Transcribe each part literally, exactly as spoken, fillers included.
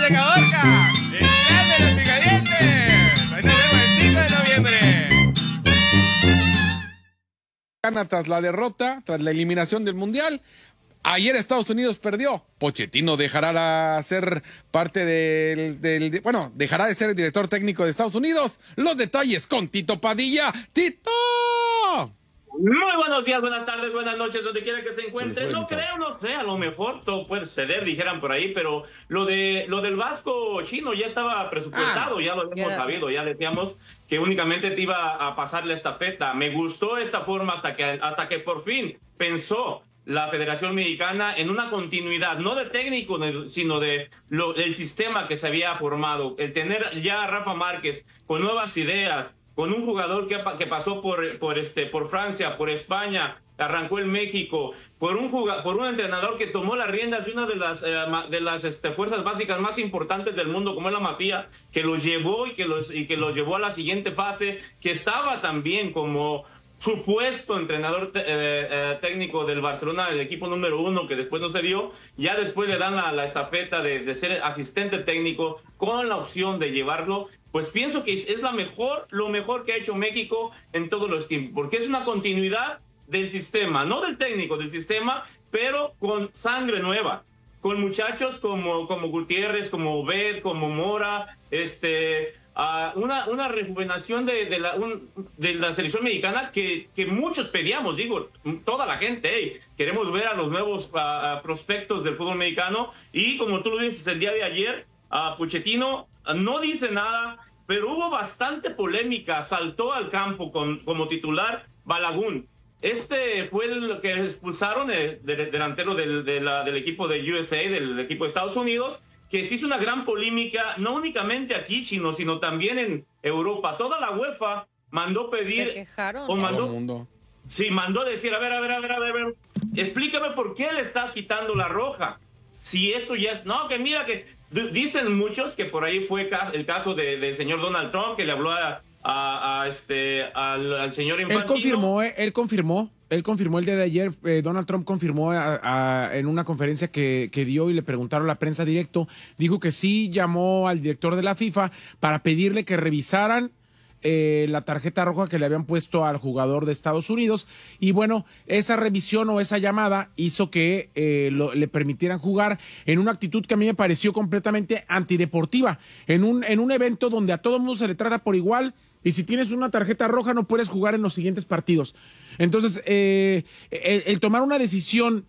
de Caborca, el clan de los picadientes. Ahí nos vemos el cinco de noviembre. Gana tras la derrota, tras la eliminación del Mundial. Ayer Estados Unidos perdió. Pochettino dejará de ser parte del, del de, bueno, dejará de ser el director técnico de Estados Unidos. Los detalles con Tito Padilla. ¡Tito! Muy buenos días, buenas tardes, buenas noches, donde quiera que se encuentre. No creo, no sé, a lo mejor todo puede suceder, dijeran por ahí, pero lo de lo del Vasco chino ya estaba presupuestado, ah, ya lo habíamos sabido, ya decíamos que únicamente te iba a pasar la estafeta. Me gustó esta forma hasta que, hasta que por fin pensó la Federación Mexicana en una continuidad, no de técnico, sino de lo, del sistema que se había formado. El tener ya a Rafa Márquez con nuevas ideas, con un jugador que, que pasó por, por, este, por Francia, por España, arrancó en México, por un, jugador, por un entrenador que tomó las riendas de una de las, eh, de las este, fuerzas básicas más importantes del mundo, como es la Masía, que los llevó y que los, y que los llevó a la siguiente fase, que estaba también como supuesto entrenador eh, eh, técnico del Barcelona, el equipo número uno, que después no se dio. Ya después le dan la, la estafeta de, de ser asistente técnico con la opción de llevarlo. Pues pienso que es la mejor, lo mejor que ha hecho México en todos los tiempos, porque es una continuidad del sistema, no del técnico, del sistema, pero con sangre nueva, con muchachos como, como Gutiérrez, como Obed, como Mora, este, uh, una, una rejuvenación de, de, la, un, de la selección mexicana que, que muchos pedíamos, digo, toda la gente, hey, queremos ver a los nuevos uh, prospectos del fútbol mexicano, y como tú lo dices el día de ayer, uh, Pochettino no dice nada, pero hubo bastante polémica. Saltó al campo con, como titular Balagun. Este fue el que expulsaron, el, el delantero del, de la, del equipo de U S A, del equipo de Estados Unidos, que se hizo una gran polémica, no únicamente aquí, sino, sino también en Europa. Toda la UEFA mandó pedir... ¿Se quejaron? O mandó, Todo el mundo. Sí, mandó decir, a ver, a ver, a ver, a ver, a ver, explícame por qué le estás quitando la roja. Si esto ya es... No, que mira que... Dicen muchos que por ahí fue el caso de, del señor Donald Trump, que le habló a, a, a este al, al señor Infantino. Él confirmó, eh, él confirmó, él confirmó el día de ayer, eh, Donald Trump confirmó a, a, en una conferencia que, que dio y le preguntaron a la prensa directo, dijo que sí llamó al director de la FIFA para pedirle que revisaran Eh, la tarjeta roja que le habían puesto al jugador de Estados Unidos, y bueno, esa revisión o esa llamada hizo que eh, lo, le permitieran jugar en una actitud que a mí me pareció completamente antideportiva, en un, en un evento donde a todo mundo se le trata por igual, y si tienes una tarjeta roja no puedes jugar en los siguientes partidos. Entonces eh, el, el tomar una decisión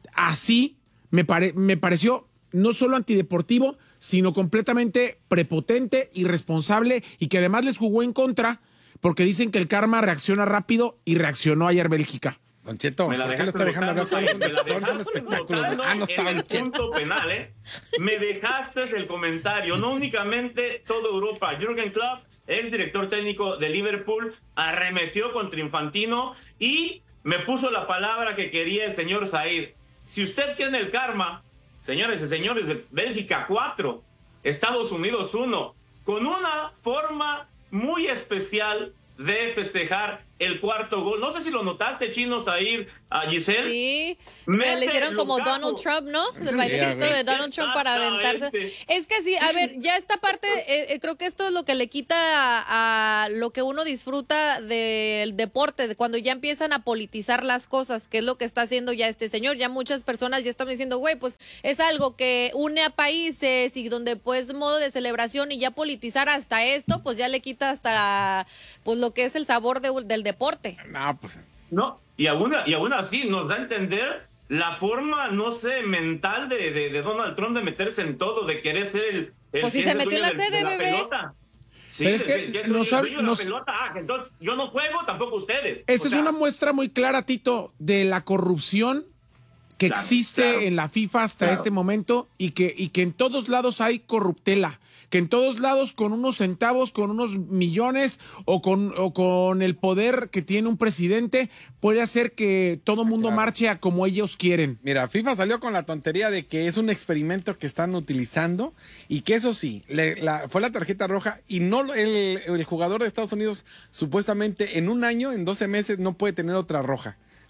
así me, pare, me pareció no solo antideportivo, sino completamente prepotente, irresponsable, y que además les jugó en contra, porque dicen que el karma reacciona rápido, y reaccionó ayer Bélgica. Don Cheto, ¿por qué lo está dejando hablar? Todos son, son espectáculos. Ah, no está en el Cheto. punto penal, ¿eh? Me dejaste el comentario. No únicamente toda Europa. Jürgen Klopp, ex director técnico de Liverpool, arremetió contra Infantino y me puso la palabra que quería el señor Said. Si usted quiere el karma, señores y señores, de Bélgica cuatro, Estados Unidos uno, con una forma muy especial de festejar el cuarto gol. No sé si lo notaste, Chino, Zahir, a Giselle. Sí, pero le hicieron como Lukaku. Donald Trump, ¿no? El bailecito Yeah, de Donald Trump para aventarse. Exactamente. Es que sí, a ver, ya esta parte, eh, eh, creo que esto es lo que le quita a, a lo que uno disfruta del deporte, de cuando ya empiezan a politizar las cosas, que es lo que está haciendo ya este señor. Ya muchas personas ya están diciendo, güey, pues es algo que une a países y donde pues modo de celebración, y ya politizar hasta esto, pues ya le quita hasta pues lo que es el sabor de, del deporte. No, pues... No, y aún, y aún así nos da a entender la forma, no sé, mental de, de, de Donald Trump de meterse en todo, de querer ser el... el Pues si que se es el metió en la dueño de- sede, de la bebé. pelota. Sí, Pero es que que, que es nos el ha- dueño de la nos- pelota. Ah, que entonces yo no juego, tampoco ustedes. Esa O es sea, una muestra muy clara, Tito, de la corrupción que Claro, existe claro. en la FIFA hasta Claro. este momento, y que, y que en todos lados hay corruptela, que en todos lados con unos centavos, con unos millones o con, o con el poder que tiene un presidente puede hacer que todo mundo claro. marche a como ellos quieren. Mira, FIFA salió con la tontería de que es un experimento que están utilizando, y que eso sí, le- la, fue la tarjeta roja, y no lo- el, el jugador de Estados Unidos supuestamente en un año, en doce meses, no puede tener otra roja.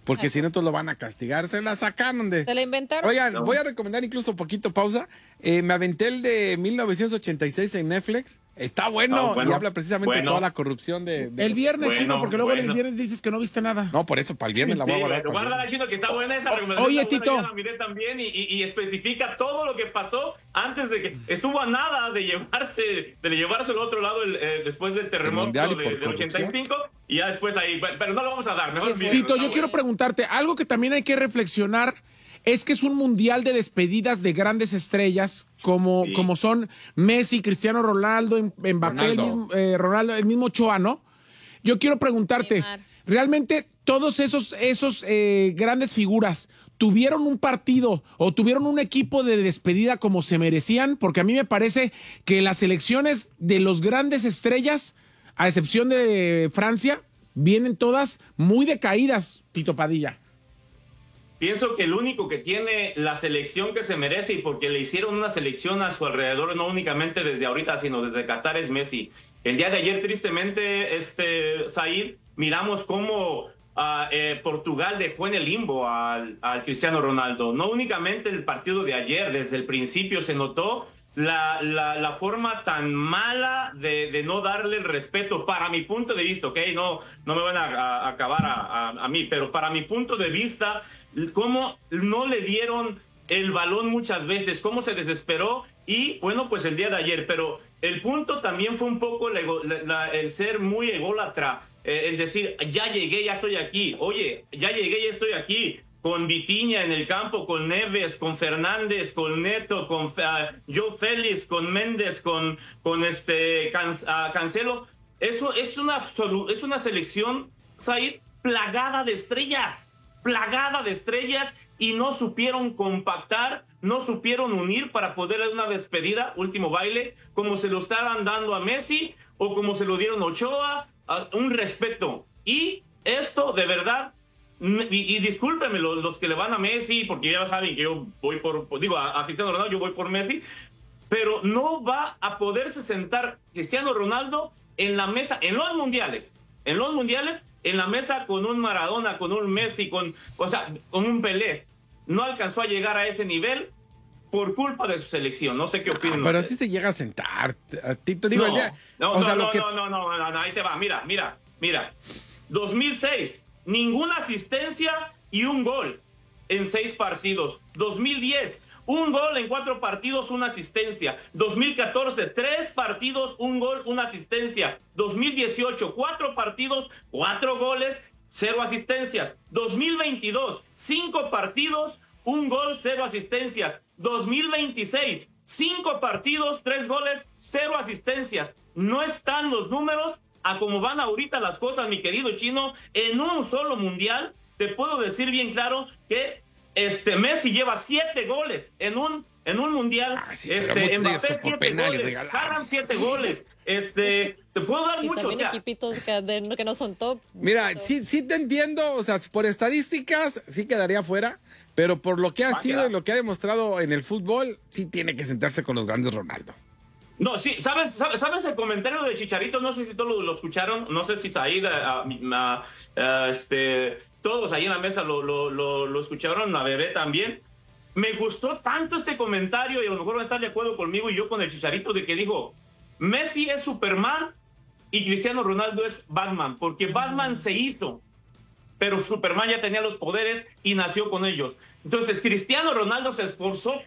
porque si no, entonces lo van a castigar. Se la sacaron de... Se la inventaron. Oigan, No. voy a recomendar incluso poquito pausa. Eh, me aventé el de mil novecientos ochenta y seis en Netflix. Está bueno, Ah, bueno. y habla precisamente de Bueno. toda la corrupción de... de- El viernes, Bueno, Chino, porque luego el bueno. viernes dices que no viste nada. No, por eso, para el viernes la voy a Sí, guardar. para el guarda viernes. Chino, que está buena esa recomendación. Oye, está buena, Tito. ya la miré también y, y- y especifica todo lo que pasó antes de que estuvo a nada de llevarse de llevarse al otro lado el, eh, después del terremoto Mundial y de, por del corrupción. ochenta y cinco y ya después ahí, pero no lo vamos a dar. Mejor Sí, bien, Tito, está yo quiero bueno. preguntarte, algo que también hay que reflexionar es que es un mundial de despedidas de grandes estrellas como, Sí. como son Messi, Cristiano Ronaldo, Em- Mbappé, el Ronaldo. mismo, eh, Ronaldo, el mismo Ochoa, ¿no? Yo quiero preguntarte, Neymar. ¿realmente todos esos, esos eh, grandes figuras tuvieron un partido o tuvieron un equipo de despedida como se merecían? Porque a mí me parece que las selecciones de los grandes estrellas, a excepción de Francia, vienen todas muy decaídas, Tito Padilla. Pienso que el único que tiene la selección que se merece y porque le hicieron una selección a su alrededor, no únicamente desde ahorita, sino desde Qatar, es Messi. El día de ayer, tristemente, este Said, miramos cómo ah, eh, Portugal dejó en el limbo al, al Cristiano Ronaldo. No únicamente el partido de ayer, desde el principio se notó la, la, la forma tan mala de, de no darle el respeto, para mi punto de vista, ¿ok? No, no me van a, a acabar a, a, a mí, pero para mi punto de vista, cómo no le dieron el balón muchas veces, cómo se desesperó y bueno, pues el día de ayer, pero el punto también fue un poco la ego- la- la- el ser muy ególatra, eh, el decir, ya llegué, ya estoy aquí, oye, ya llegué, ya estoy aquí, con Vitinha en el campo, con Neves, con Fernández, con Neto, con uh, Joe Félix, con Méndez, con, con este Can, uh, Cancelo, eso es una, es una selección, Said, plagada de estrellas, plagada de estrellas y no supieron compactar, no supieron unir para poder dar una despedida, último baile, como se lo estaban dando a Messi o como se lo dieron a Ochoa, a un respeto. Y esto de verdad, y, y discúlpenme los, los que le van a Messi, porque ya saben que yo voy por, digo, a, a Cristiano Ronaldo yo voy por Messi, pero no va a poderse sentar Cristiano Ronaldo en la mesa, en los mundiales, en los mundiales, en la mesa con un Maradona, con un Messi, con, o sea, con un Pelé. No alcanzó a llegar a ese nivel por culpa de su selección. No sé qué opinan. Pero ustedes. así se llega a sentar. A ti te digo, no, el día- no, o no, sea, no, lo que... no, no, no, no, no, ahí te va. Mira, mira, mira. dos mil seis, ninguna asistencia y un gol en seis partidos. dos mil diez, un gol en cuatro partidos, una asistencia. dos mil catorce, tres partidos, un gol, una asistencia. dos mil dieciocho, cuatro partidos, cuatro goles, cero asistencias. dos mil veintidós, cinco partidos, un gol, cero asistencias. dos mil veintiséis, cinco partidos, tres goles, cero asistencias. No están los números a cómo van ahorita las cosas, mi querido Chino. En un solo mundial, te puedo decir bien claro que este Messi lleva siete goles en un en un mundial. Ah, sí, pero este muchos de ellos Mbappé que por siete penal y goles, regalados. Haaland siete goles. Este, te puedo dar Y mucho, o también sea, equipitos que, de- que no son top. Mira, sí, sí te entiendo, o sea, por estadísticas sí quedaría fuera, pero por lo que ha Va a sido quedar. y lo que ha demostrado en el fútbol, sí tiene que sentarse con los grandes Ronaldo. no, sí, ¿sabes, sabes, sabes el comentario de Chicharito? No sé si todos lo, lo escucharon, no sé si Said, a- a- a- a- este, todos ahí en la mesa lo, lo, lo, lo escucharon, a Bebé también. Me gustó tanto este comentario y a lo mejor van a estar de acuerdo conmigo y yo con el Chicharito de que dijo, Messi es Superman y Cristiano Ronaldo es Batman, porque Batman se hizo, pero Superman ya tenía los poderes y nació con ellos. Entonces, Cristiano Ronaldo se esforzó